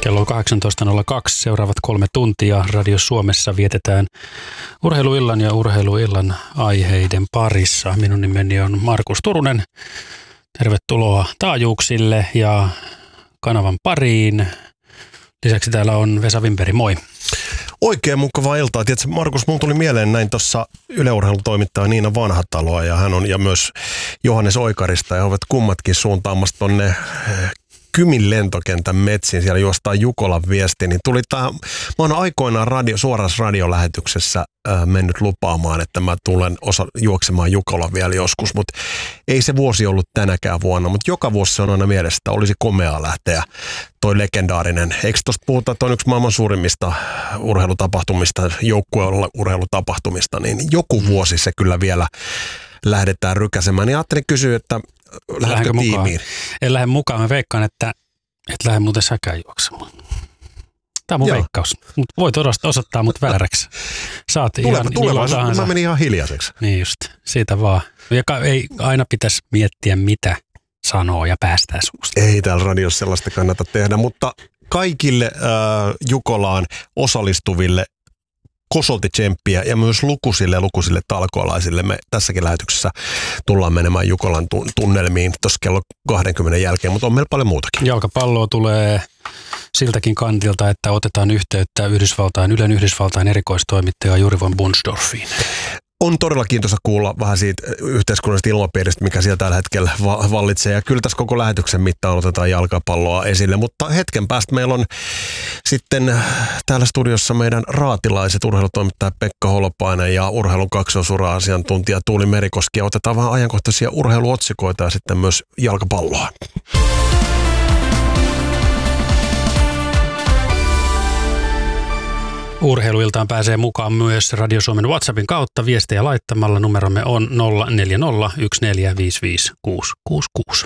Kello on 18.02. Seuraavat 3 tuntia Radio Suomessa vietetään urheiluillan ja urheiluillan aiheiden parissa. Minun nimeni on Markus Turunen. Tervetuloa taajuuksille ja kanavan pariin. Lisäksi täällä on Vesa Wimperi, moi. Oikein mukavaa iltaa. Tiedätkö, Markus, mun tuli mieleen näin tuossa Yle Urheilun toimittaja Niina Vanhataloa ja hän on ja myös Johannes Oikarista ja he ovat kummatkin suuntaamassa tonne Kymin lentokentän metsiin, siellä juostaan Jukolan viesti, niin tuli tämä, mä oon aikoinaan suorassa radiolähetyksessä mennyt lupaamaan, että mä tulen juoksemaan Jukolan vielä joskus, mutta ei se vuosi ollut tänäkään vuonna, mutta joka vuosi se on aina mielessä, että olisi komeaa lähteä toi legendaarinen, eikö tuossa puhuta, että on yksi maailman suurimmista urheilutapahtumista, joukkueurheilutapahtumista, niin joku vuosi se kyllä vielä lähdetään rykäsemään, niin ajattelin kysyä, että lähdekö tiimiin? En lähde mukaan. Mä veikkaan, että et lähde muuten säkään juoksemaan. Tämä on mun veikkaus. Mutta voit osoittaa mut vääräksi. Saat ihan mä menin ihan hiljaiseksi. Niin just. Siitä vaan. Ja ei aina pitäisi miettiä, mitä sanoo ja päästää suusta. Ei täällä radiossa sellaista kannata tehdä, mutta kaikille Jukolaan osallistuville kosolti tsemppiä ja myös lukuisille talkoolaisille. Me tässäkin lähetyksessä tullaan menemään Jukolan tunnelmiin tuossa kello 20 jälkeen, mutta on meillä paljon muutakin. Jalkapalloa tulee siltäkin kantilta, että otetaan yhteyttä Ylen Yhdysvaltain erikoistoimittaja Juri von Bunsdorfiin. On todella kiintoisa kuulla vähän siitä yhteiskunnallisesta ilmapiiristä, mikä siellä tällä hetkellä vallitsee. Ja kyllä tässä koko lähetyksen mittaan otetaan jalkapalloa esille. Mutta hetken päästä meillä on sitten täällä studiossa meidän raatilaiset urheilutoimittaja Pekka Holopainen ja urheilun kaksoisura-asiantuntija Tuuli Merikoski. Ja otetaan vähän ajankohtaisia urheiluotsikoita ja sitten myös jalkapalloa. Urheiluiltaan pääsee mukaan myös Radio Suomen WhatsAppin kautta viestejä laittamalla. Numeromme on 0401455666.